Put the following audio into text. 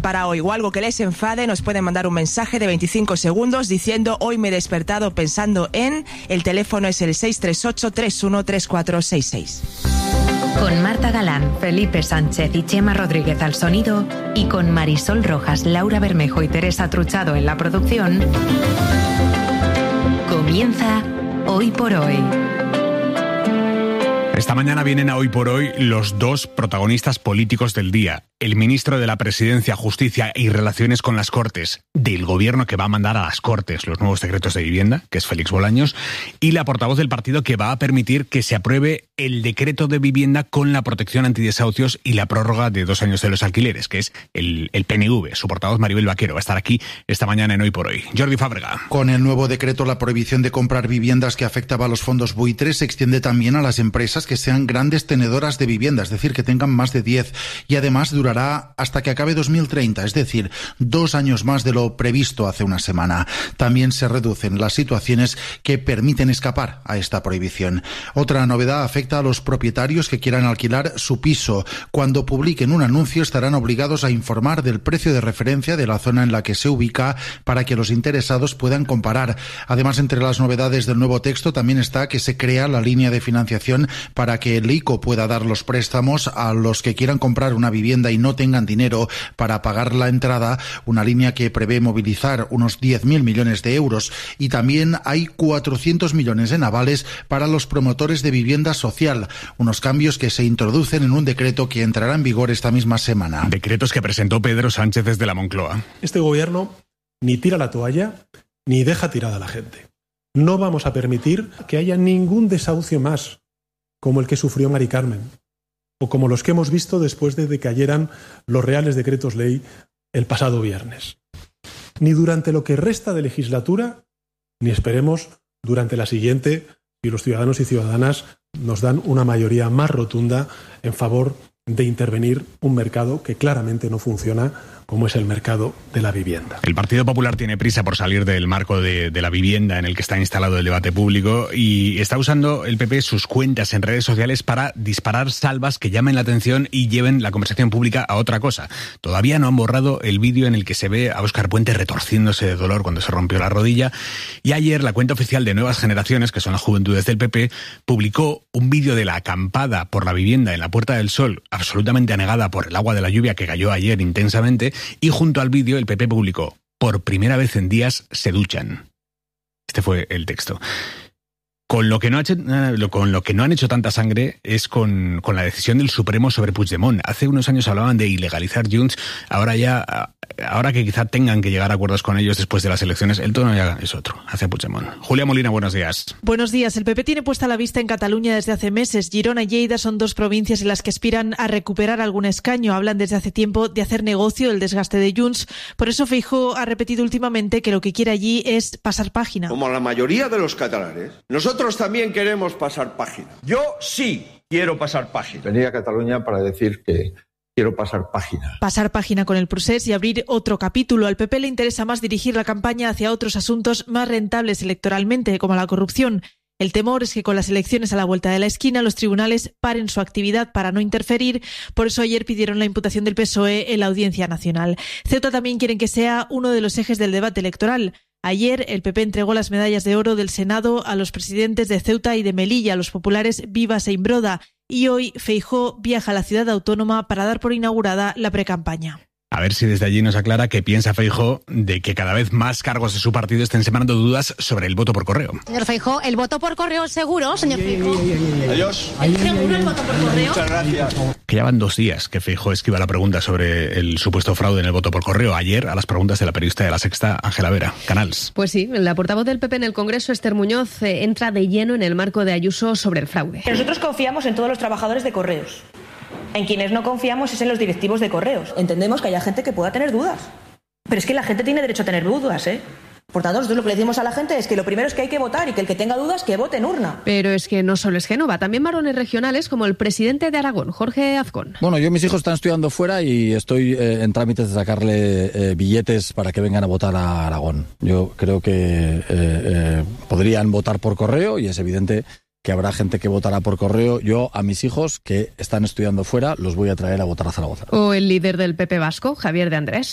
para hoy o algo que les enfade, nos pueden mandar un mensaje de 25 segundos diciendo hoy me he despertado pensando en... El teléfono es el 638-313466. Con Marta Galán, Felipe Sánchez y Chema Rodríguez al sonido y con Marisol Rojas, Laura Bermejo y Teresa Truchado en la producción, comienza Hoy por Hoy. Esta mañana vienen a Hoy por Hoy los dos protagonistas políticos del día. El ministro de la Presidencia, Justicia y Relaciones con las Cortes, del gobierno que va a mandar a las Cortes los nuevos decretos de vivienda, que es Félix Bolaños, y la portavoz del partido que va a permitir que se apruebe el decreto de vivienda con la protección antidesahucios y la prórroga de 2 años de los alquileres, que es el PNV. Su portavoz, Maribel Vaquero, va a estar aquí esta mañana en Hoy por Hoy. Jordi Fábrega. Con el nuevo decreto, la prohibición de comprar viviendas que afectaba a los fondos buitres se extiende también a las empresas que sean grandes tenedoras de vivienda, es decir, que tengan más de 10, y además durará hasta que acabe 2030, es decir, 2 años más de lo previsto hace una semana. También se reducen las situaciones que permiten escapar a esta prohibición. Otra novedad afecta a los propietarios que quieran alquilar su piso. Cuando publiquen un anuncio estarán obligados a informar del precio de referencia de la zona en la que se ubica para que los interesados puedan comparar. Además, entre las novedades del nuevo texto también está que se crea la línea de financiación para que el ICO pueda dar los préstamos a los que quieran comprar una vivienda y no tengan dinero para pagar la entrada, una línea que prevé movilizar unos 10.000 millones de euros, y también hay 400 millones en avales para los promotores de vivienda social, unos cambios que se introducen en un decreto que entrará en vigor esta misma semana. Decretos que presentó Pedro Sánchez desde la Moncloa. Este gobierno ni tira la toalla ni deja tirada a la gente. No vamos a permitir que haya ningún desahucio más, como el que sufrió Mari Carmen, o como los que hemos visto después de que cayeran los reales decretos ley el pasado viernes. Ni durante lo que resta de legislatura, ni esperemos durante la siguiente, si los ciudadanos y ciudadanas nos dan una mayoría más rotunda en favor de intervenir un mercado que claramente no funciona, como es el mercado de la vivienda. El Partido Popular tiene prisa por salir del marco de la vivienda en el que está instalado el debate público, y está usando el PP sus cuentas en redes sociales para disparar salvas que llamen la atención y lleven la conversación pública a otra cosa. Todavía no han borrado el vídeo en el que se ve a Óscar Puente retorciéndose de dolor cuando se rompió la rodilla, y ayer la cuenta oficial de Nuevas Generaciones, que son las juventudes del PP, publicó un vídeo de la acampada por la vivienda en la Puerta del Sol, absolutamente anegada por el agua de la lluvia que cayó ayer intensamente, y junto al vídeo el PP publicó: por primera vez en días se duchan. Este fue el texto. Con lo que no han hecho tanta sangre es con la decisión del Supremo sobre Puigdemont. Hace unos años hablaban de ilegalizar Junts, ahora que quizá tengan que llegar a acuerdos con ellos después de las elecciones, el tono ya es otro hacia Puigdemont. Julia Molina, buenos días. Buenos días. El PP tiene puesta la vista en Cataluña desde hace meses. Girona y Lleida son 2 provincias en las que aspiran a recuperar algún escaño. Hablan desde hace tiempo de hacer negocio del desgaste de Junts. Por eso Feijóo ha repetido últimamente que lo que quiere allí es pasar página. Como la mayoría de los catalanes, nosotros también queremos pasar página. Yo sí quiero pasar página. Venía a Cataluña para decir que quiero pasar página. Pasar página con el procés y abrir otro capítulo. Al PP le interesa más dirigir la campaña hacia otros asuntos más rentables electoralmente, como la corrupción. El temor es que con las elecciones a la vuelta de la esquina los tribunales paren su actividad para no interferir. Por eso ayer pidieron la imputación del PSOE en la Audiencia Nacional. Ceuta también quieren que sea uno de los ejes del debate electoral. Ayer el PP entregó las medallas de oro del Senado a los presidentes de Ceuta y de Melilla, los populares Vivas e Imbroda, y hoy Feijóo viaja a la ciudad autónoma para dar por inaugurada la precampaña. A ver si desde allí nos aclara qué piensa Feijóo de que cada vez más cargos de su partido estén sembrando dudas sobre el voto por correo. Señor Feijóo, ¿el voto por correo es seguro, señor Feijóo? Adiós. ¿Es seguro el voto por correo? Muchas gracias. Que ya van 2 días que Feijóo esquiva la pregunta sobre el supuesto fraude en el voto por correo. Ayer, a las preguntas de la periodista de La Sexta, Ángela Vera. Canals. Pues sí, la portavoz del PP en el Congreso, Esther Muñoz, entra de lleno en el marco de Ayuso sobre el fraude. Nosotros confiamos en todos los trabajadores de Correos. En quienes no confiamos es en los directivos de Correos. Entendemos que haya gente que pueda tener dudas. Pero es que la gente tiene derecho a tener dudas, ¿eh? Por tanto, nosotros lo que le decimos a la gente es que lo primero es que hay que votar y que el que tenga dudas, que vote en urna. Pero es que no solo es Génova, también varones regionales como el presidente de Aragón, Jorge Azcón. Bueno, mis hijos están estudiando fuera y estoy en trámites de sacarle billetes para que vengan a votar a Aragón. Yo creo que podrían votar por correo y es evidente que habrá gente que votará por correo. Yo a mis hijos que están estudiando fuera los voy a traer a votar a Zaragoza. O el líder del PP vasco, Javier de Andrés.